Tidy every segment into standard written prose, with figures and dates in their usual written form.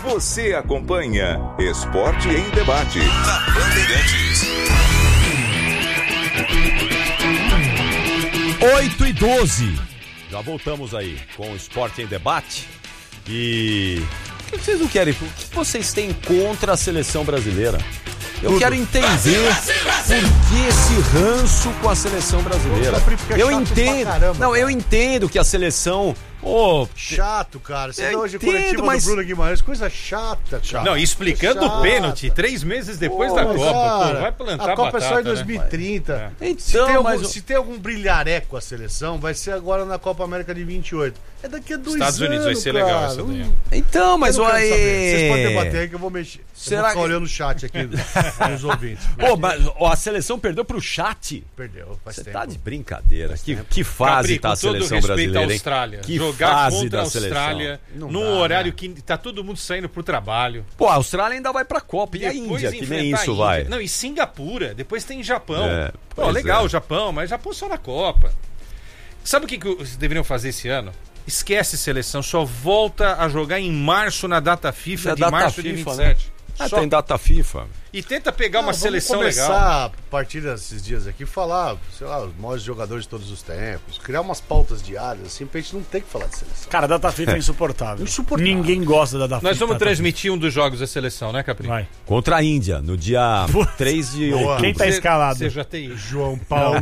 Você acompanha Esporte em Debate na Bandeirantes. 8h12. Já voltamos aí com o Esporte em Debate. E o que vocês não querem? O que vocês têm contra a seleção brasileira? Eu quero entender por que esse ranço com a seleção brasileira. Eu entendo. Não, eu entendo que a seleção. Chato, cara. Você dá hoje coletiva do Bruno Guimarães, coisa chata, cara. Não, explicando o pênalti 3 meses depois da Copa. Cara, vai plantar a Copa batata, é só em 2030. Né? Então, se tem algum brilhareco com a seleção, vai ser agora na Copa América de 28. É daqui a 2 anos, Estados Unidos vai ser cara. legal essa daí. Então, mas olha aí... Vocês podem debater aí que eu vou mexer. Será eu vou ficar que... olhando o chat aqui dos ouvintes. Mas a seleção perdeu pro chat? Perdeu, faz tempo. Você tá de brincadeira. Que fase tá a seleção brasileira, hein? Austrália. Que jogar fase contra da a Austrália num horário que tá todo mundo saindo pro trabalho. Pô, a Austrália ainda vai pra Copa. E a Índia, que nem isso vai. Não, e Singapura. Depois tem Japão. Pô, legal o Japão, mas Japão só na Copa. Sabe o que vocês deveriam fazer esse ano? Esquece seleção, só volta a jogar em março na data FIFA, de março de 27. Né? Tem data FIFA. E tenta pegar uma seleção legal. Vamos começar a partir desses dias aqui, falar, sei lá, os maiores jogadores de todos os tempos, criar umas pautas diárias, assim, pra gente não ter que falar de seleção. Cara, a data FIFA é insuportável. Insuportável. Ninguém gosta da data FIFA. Nós vamos transmitir um dos jogos da seleção, né, Capri? Vai. Contra a Índia, no dia 3 de outubro. Quem tá escalado? Você já tem João Paulo.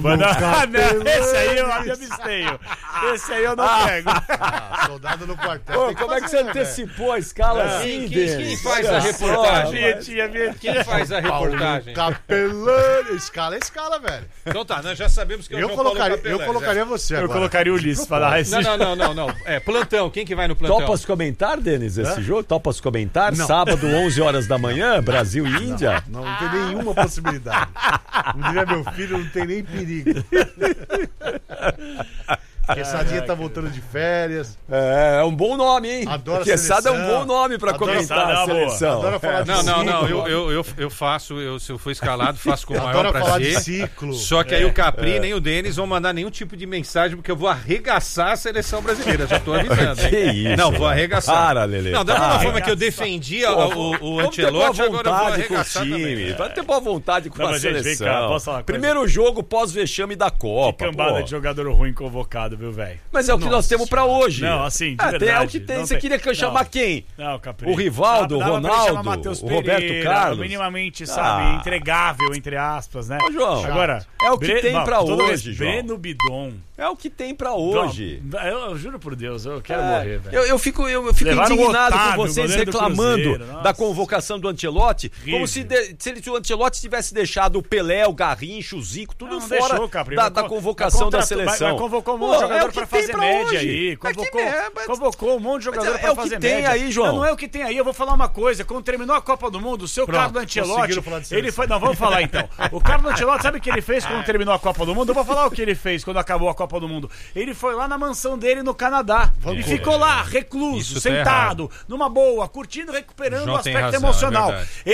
Esse aí eu me abstenho. Esse aí eu não pego. Soldado no quartel. Pô, como é que você antecipou a escala assim, quem faz a reportagem? Quem faz a reportagem? Capelano. Escala, velho. Então tá, nós já sabemos que é o João Paulo Capelano. Eu colocaria você agora. Eu colocaria o Ulisses pra dar esse. Não. É, plantão. Quem que vai no plantão? Topas comentar, Denis, esse jogo? Topas comentar? Não. Sábado, 11 horas da manhã, Brasil e Índia? Não tem nenhuma possibilidade. Não diria meu filho, não tem nem perigo. Quessadinha tá voltando de férias. É um bom nome, hein? Adoro Quesada é um seleção. bom nome pra comentar a seleção. Adoro falar de ciclo. Eu faço, se eu for escalado, faço com o maior Adoro falar prazer. de ciclo. Só que aí o Capri nem o Denis vão mandar nenhum tipo de mensagem, porque eu vou arregaçar a seleção brasileira. Já tô avisando, hein? Que isso? Não, vou arregaçar. Para, Lelê. Não, da mesma forma que eu defendia o Ancelotti, agora eu vou arregaçar também. Vai ter boa vontade com a seleção. Vem cá, posso falar uma coisa? Primeiro jogo pós-vexame da Copa. Que cambada de jogador ruim convocado, viu, velho? Mas é o que nós temos pra hoje. Não, assim, de verdade. É o que tem. Você queria que eu chamar quem? Não, Capri. O Rivaldo, o Ronaldo, o Roberto Carlos? Minimamente, sabe, entregável, entre aspas, né? Ô, João, agora, é o que tem pra hoje, João. Breno Bidon. É o que tem pra hoje. Eu juro por Deus, eu quero morrer, velho. Eu fico indignado com vocês reclamando da convocação do Ancelotti, como se o Ancelotti tivesse deixado o Pelé, o Garrincha, o Zico, tudo fora da convocação da seleção. Mas convocou um monte de jogador pra fazer média aí. Convocou um monte de jogador pra fazer média. É o que tem aí, João. Não é o que tem aí. Eu vou falar uma coisa. Quando terminou a Copa do Mundo, o seu Carlo Ancelotti, ele foi... Não, vamos falar então. O Carlo Ancelotti, sabe o que ele fez quando terminou a Copa do Mundo? Eu vou falar o que ele fez quando acabou a Copa do Mundo. Ele foi lá na mansão dele no Canadá e ficou lá, recluso, sentado, numa boa, curtindo, recuperando o aspecto emocional.